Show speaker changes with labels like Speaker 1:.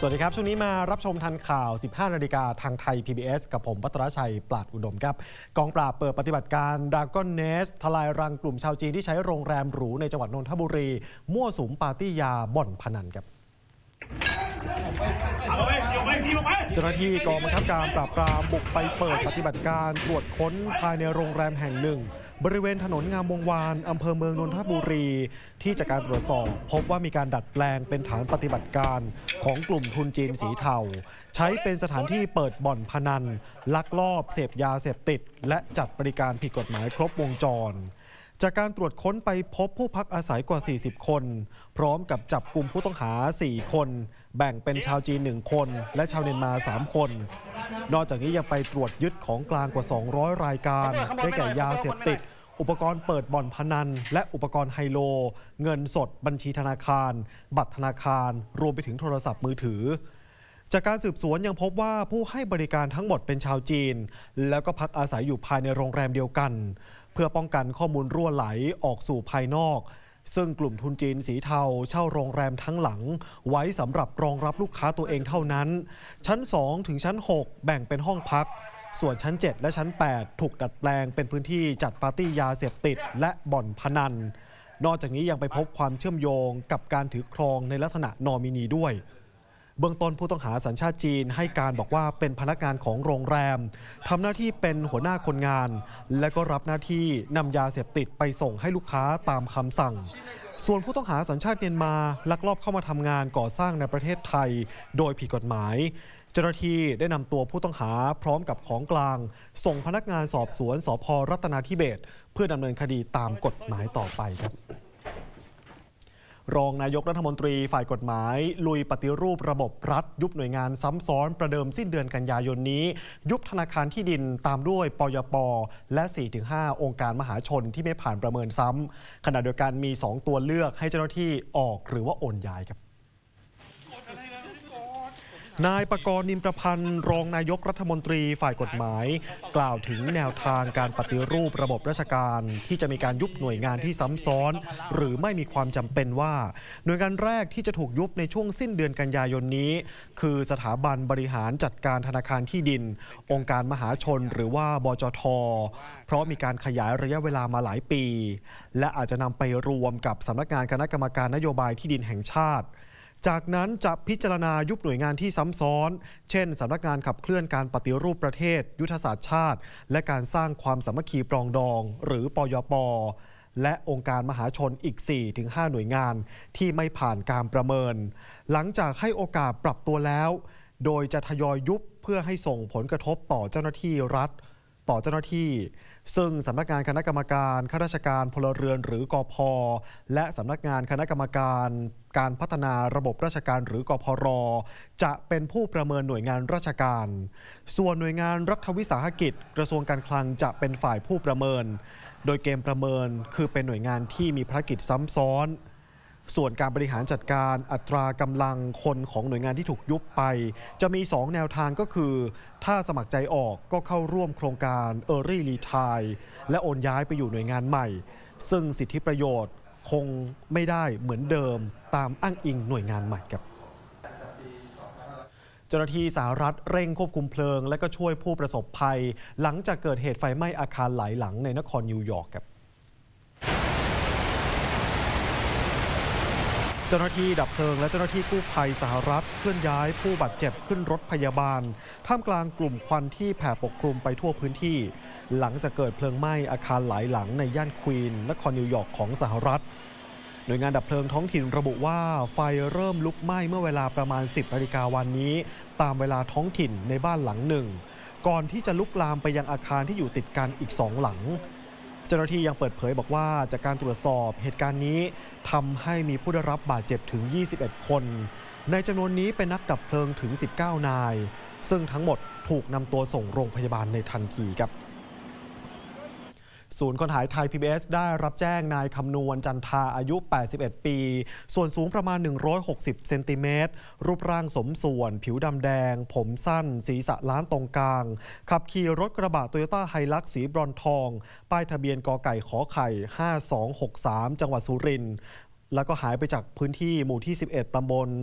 Speaker 1: วัสดีครับช่วงนี้มารับชมทันข่าว 15 นาฬิกาทางไทย PBS กับผมภัทรชัย ปราดอุดมครับกองปราบเปิดปฏิบัติการ Dragon Nest ทลายรังกลุ่มชาวจีนที่ใช้โรงแรมหรูในจังหวัดนนทบุรีมั่วสุมปาร์ตี้ยาบ่อนพนันครับเจ้าหน้าที่กองบังคับการปราบปรามบุกไปเปิดปฏิบัติการตรวจค้นภายในโรงแรมแห่งหนึ่งบริเวณถนนงามวงวานอำเภอเมืองนนทบุรีที่จากการตรวจสอบพบว่ามีการดัดแปลงเป็นฐานปฏิบัติการของกลุ่มทุนจีนสีเทาใช้เป็นสถานที่เปิดบ่อนพนันลักลอบเสพยาเสพติดและจัดบริการผิดกฎหมายครบวงจรจากการตรวจค้นไปพบผู้พักอาศัยกว่า40คนพร้อมกับจับกลุ่มผู้ต้องหา4คนแบ่งเป็นชาวจีน1คนและชาวเมียนมา3คนนอกจากนี้ยังไปตรวจยึดของกลางกว่า200รายการได้แก่ยาเสพติดอุปกรณ์เปิดบ่อนพนันและอุปกรณ์ไฮโลเงินสดบัญชีธนาคารบัตรธนาคารรวมไปถึงโทรศัพท์มือถือจากการสืบสวนยังพบว่าผู้ให้บริการทั้งหมดเป็นชาวจีนแล้วก็พักอาศัยอยู่ภายในโรงแรมเดียวกันเพื่อป้องกันข้อมูลรั่วไหลออกสู่ภายนอกซึ่งกลุ่มทุนจีนสีเทาเช่าโรงแรมทั้งหลังไว้สำหรับรองรับลูกค้าตัวเองเท่านั้นชั้น2ถึงชั้น6แบ่งเป็นห้องพักส่วนชั้น7และชั้น8ถูกดัดแปลงเป็นพื้นที่จัดปาร์ตี้ยาเสพติดและบ่อนพนันนอกจากนี้ยังไปพบความเชื่อมโยงกับการถือครองในลักษณะนอมินีด้วยเบื้องต้นผู้ต้องหาสัญชาติจีนให้การบอกว่าเป็นพนักงานของโรงแรมทำหน้าที่เป็นหัวหน้าคนงานและก็รับหน้าที่นำยาเสพติดไปส่งให้ลูกค้าตามคำสั่งส่วนผู้ต้องหาสัญชาติเมียนมาลักลอบเข้ามาทำงานก่อสร้างในประเทศไทยโดยผิดกฎหมายเจ้าหน้าที่ได้นำตัวผู้ต้องหาพร้อมกับของกลางส่งพนักงานสอบสวนสภ.รัตนาธิเบศรเพื่อดำเนินคดีตามกฎหมายต่อไปครับรองนายกรัฐมนตรีฝ่ายกฎหมายลุยปฏิรูประบบรัฐยุบหน่วยงานซ้ำซ้อนประเดิมสิ้นเดือนกันยายนนี้ยุบธนาคารที่ดินตามด้วยปยป.และ 4-5 องค์การมหาชนที่ไม่ผ่านประเมินซ้ำขณะเดียวกันมี2ตัวเลือกให้เจ้าหน้าที่ออกหรือว่าโอนย้ายครับนายปกรณ์ นิมประพันธ์รองนายกรัฐมนตรีฝ่ายกฎหมายกล่าวถึงแนวทางการปฏิรูประบบราชการที่จะมีการยุบหน่วยงานที่ซ้ำซ้อนหรือไม่มีความจำเป็นว่าหน่วยงานแรกที่จะถูกยุบในช่วงสิ้นเดือนกันยายนนี้คือสถาบันบริหารจัดการธนาคารที่ดินองค์การมหาชนหรือว่าบจท.เพราะมีการขยายระยะเวลามาหลายปีและอาจจะนำไปรวมกับสำนักงานคณะกรรมการนโยบายที่ดินแห่งชาติจากนั้นจะพิจารณายุบหน่วยงานที่ซ้ำซ้อนเช่นสำนักงานขับเคลื่อนการปฏิรูปประเทศยุทธศาสตร์ชาติและการสร้างความสามัคคีปรองดองหรือปยป.และองค์การมหาชนอีก 4-5 หน่วยงานที่ไม่ผ่านการประเมินหลังจากให้โอกาสปรับตัวแล้วโดยจะทยอยยุบเพื่อให้ส่งผลกระทบต่อเจ้าหน้าที่รัฐต่อเจ้าหน้าที่ซึ่งสำนักงานคณะกรรมการข้าราชการพลเรือนหรือกพ.และสำนักงานคณะกรรมการการพัฒนาระบบราชการหรือกพร.จะเป็นผู้ประเมินหน่วยงานราชการส่วนหน่วยงานรัฐวิสาหกิจกระทรวงการคลังจะเป็นฝ่ายผู้ประเมินโดยเกณฑ์ประเมินคือเป็นหน่วยงานที่มีภารกิจซ้ำซ้อนส่วนการบริหารจัดการอัตรากำลังคนของหน่วยงานที่ถูกยุบไปจะมี2แนวทางก็คือถ้าสมัครใจออกก็เข้าร่วมโครงการ Early Retire และโอนย้ายไปอยู่หน่วยงานใหม่ซึ่งสิทธิประโยชน์คงไม่ได้เหมือนเดิมตามอ้างอิงหน่วยงานใหม่ครับเจ้าหน้าที่สหรัฐเร่งควบคุมเพลิงและก็ช่วยผู้ประสบภัยหลังจากเกิดเหตุไฟไหม้อาคารหลายหลังในนครนิวยอร์กครับเจ้าหน้าที่ดับเพลิงและเจ้าหน้าที่กู้ภัยสหรัฐเคลื่อนย้ายผู้บาดเจ็บขึ้นรถพยาบาลท่ามกลางกลุ่มควันที่แผ่ปกคลุมไปทั่วพื้นที่หลังจากเกิดเพลิงไหม้อาคารหลายหลังในย่านควีนนครนิวยอร์กของสหรัฐหน่วยงานดับเพลิงท้องถิ่นระบุว่าไฟเริ่มลุกไหม้เมื่อเวลาประมาณ 10 นาฬิกาวันนี้ตามเวลาท้องถิ่นในบ้านหลังหนึ่งก่อนที่จะลุกลามไปยังอาคารที่อยู่ติดกันอีก2หลังเจ้าหน้าที่ยังเปิดเผยบอกว่าจากการตรวจสอบเหตุการณ์นี้ทำให้มีผู้ได้รับบาดเจ็บถึง21คนในจำนวนนี้เป็นนักดับเพลิงถึง19นายซึ่งทั้งหมดถูกนำตัวส่งโรงพยาบาลในทันทีครับศูนย์คนหายไทย PBS ได้รับแจ้งนายคำนวณจันทาอายุ81ปีส่วนสูงประมาณ160เซนติเมตรรูปร่างสมส่วนผิวดำแดงผมสั้นศีรษะล้านตรงกลางขับขี่รถกระบะ Toyota Hilux สีบรอนซ์ทองป้ายทะเบียนกไก่ขอไข่5263จังหวัดสุรินทร์แล้วก็หายไปจากพื้นที่หมู่ที่11ตำบล